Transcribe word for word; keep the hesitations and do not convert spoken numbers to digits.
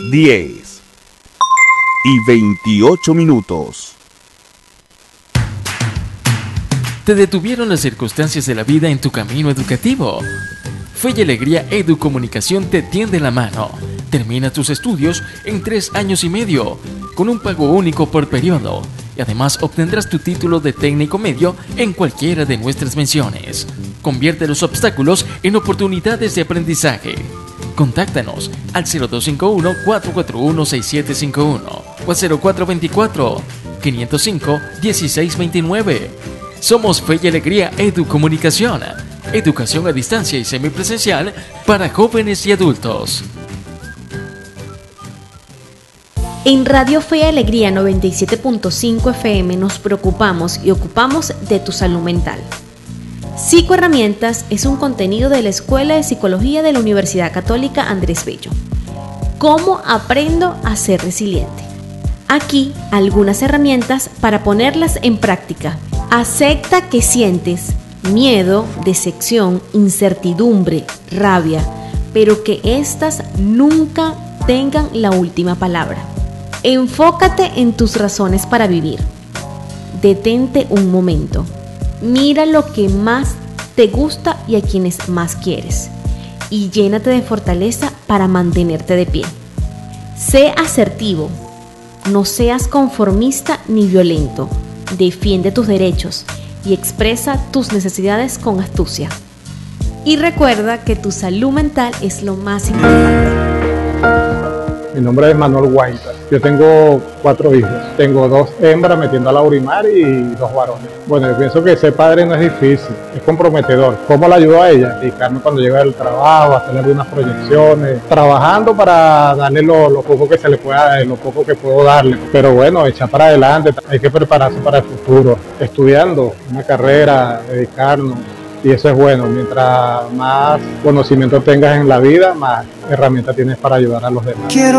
diez y veintiocho minutos. ¿Te detuvieron las circunstancias de la vida en tu camino educativo? Fe y Alegría Educomunicación te tiende la mano. Termina tus estudios en tres años y medio, con un pago único por periodo. Y además obtendrás tu título de técnico medio en cualquiera de nuestras menciones. Convierte los obstáculos en oportunidades de aprendizaje. Contáctanos al cero dos cinco uno, cuatro cuatro uno, seis siete cinco uno o al cero cuatro dos cuatro, cinco cero cinco, uno seis dos nueve. Somos Fe y Alegría Educomunicación. Educación a distancia y semipresencial para jóvenes y adultos. En Radio Fe y Alegría noventa y siete punto cinco F M nos preocupamos y ocupamos de tu salud mental. Psicoherramientas es un contenido de la Escuela de Psicología de la Universidad Católica Andrés Bello. ¿Cómo aprendo a ser resiliente? Aquí algunas herramientas para ponerlas en práctica. Acepta que sientes miedo, decepción, incertidumbre, rabia, pero que éstas nunca tengan la última palabra. Enfócate en tus razones para vivir. Detente un momento. Mira lo que más te gusta y a quienes más quieres. Y llénate de fortaleza para mantenerte de pie. Sé asertivo. No seas conformista ni violento. Defiende tus derechos y expresa tus necesidades con astucia. Y recuerda que tu salud mental es lo más importante. Mi nombre es Manuel Guaita. Yo tengo cuatro hijos. Tengo dos hembras metiendo a Laurimar y dos varones. Bueno, yo pienso que ser padre no es difícil, es comprometedor. ¿Cómo la ayudo a ella? Dedicarme cuando llega del trabajo, hacerle algunas proyecciones, trabajando para darle lo, lo poco que se le pueda, lo poco que puedo darle. Pero bueno, echar para adelante, hay que prepararse para el futuro. Estudiando una carrera, dedicarnos. Y eso es bueno, mientras más conocimiento tengas en la vida, más herramientas tienes para ayudar a los demás. Quiero